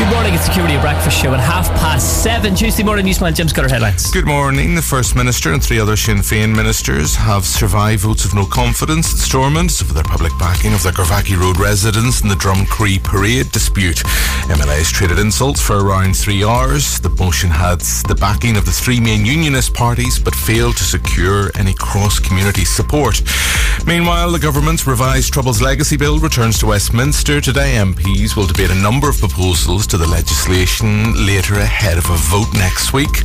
Good morning, it's the Security Breakfast Show at 7:30 Tuesday morning. Newsman Jim Scudder headlines. Good morning. The First Minister and 3 other Sinn Féin ministers have survived votes of no confidence at Stormont over their public backing of the Garvaghy Road residents in the Drumcree parade dispute. MLAs traded insults for around 3 hours. The motion had the backing of the 3 main unionist parties but failed to secure any cross-community support. Meanwhile, the government's revised Troubles Legacy Bill returns to Westminster today. MPs will debate a number of proposals to the legislation later ahead of a vote next week.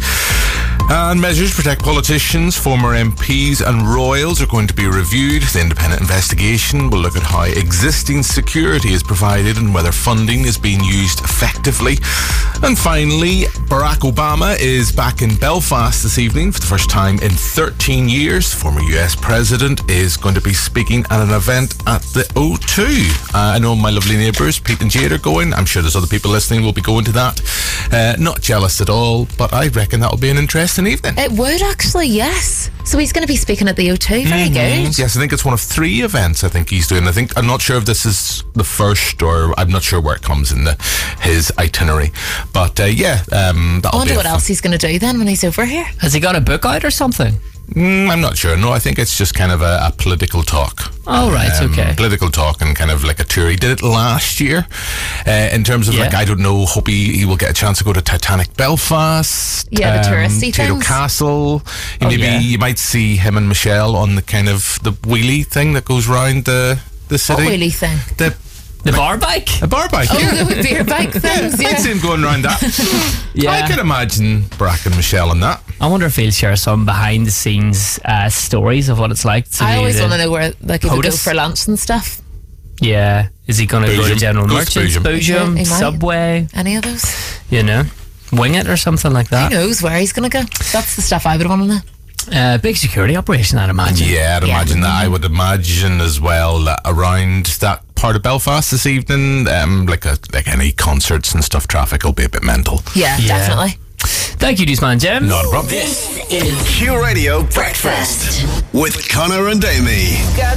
And measures to protect politicians, former MPs and royals are going to be reviewed. The independent investigation will look at how existing security is provided and whether funding is being used effectively. And finally, Barack Obama is back in Belfast this evening for the first time in 13 years. The former US president is going to be speaking at an event at the O2. I know my lovely neighbours, Pete and Jade, are going. I'm sure there's other people listening who will be going to that. Not jealous at all, but I reckon that will be an interesting evening. It would actually, yes. So he's going to be speaking at the O2. Very good. Yes, I think it's one of 3 events I think he's doing. I'm not sure if this is the first, or I'm not sure where it comes in his itinerary. But that'll I wonder what else he's going to do then when he's over here. Has he got a book out or something? I'm not sure. No, I think it's just kind of a political talk. Oh, right, okay. Political talk and kind of like a tour. He did it last year. In terms of I don't know, hope he will get a chance to go to Titanic Belfast. Yeah, the touristy Tato things. Castle. You might see him and Michelle on the kind of the wheelie thing that goes round the city. What wheelie thing? The bar bike? A bar bike, yeah. The beer bike things, I'd see him going around that. Yeah. I could imagine Barack and Michelle on that. I wonder if he'll share some behind the scenes stories of what it's like to I be always want to know where he would go for lunch and stuff. Yeah. Is he going to go to General Merchants, Boojum, Subway? Any of those? You know? Wing It or something like that. Who knows where he's going to go? That's the stuff I would want to know. Big security operation, I'd imagine. Yeah, I'd imagine that. I would imagine as well that around that part of Belfast this evening, like any concerts and stuff, traffic will be a bit mental. Yeah, definitely. Thank you, Newsman Jim. Not a problem. This is Q Radio Breakfast with Connor and Amy.